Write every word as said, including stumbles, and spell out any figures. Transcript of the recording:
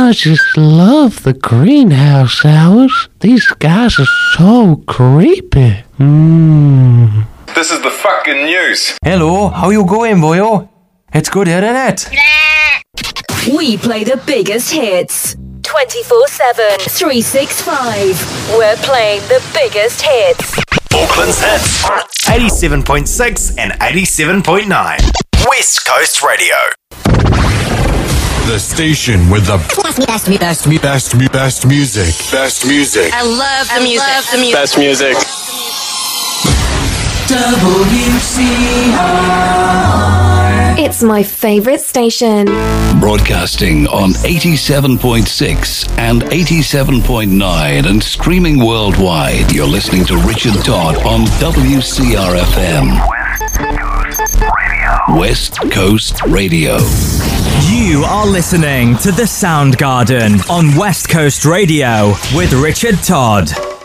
I just love the greenhouse hours. These guys are so creepy. Mmm. This is the fucking news. Hello, how you going, boyo? It's good, isn't it? We play the biggest hits. twenty-four seven, three sixty-five. We're playing the biggest hits. Auckland's hits. eighty-seven point six and eighty-seven point nine. West Coast Radio. The station with the best, best, best, best, best music. Best music. I love the I music. Love the music. Best music. W C R. It's my favorite station. Broadcasting on eighty-seven point six and eighty-seven point nine and streaming worldwide. You're listening to Richard Todd on W C R F M. West Coast Radio. You are listening to The Sound Garden on West Coast Radio with Richard Todd.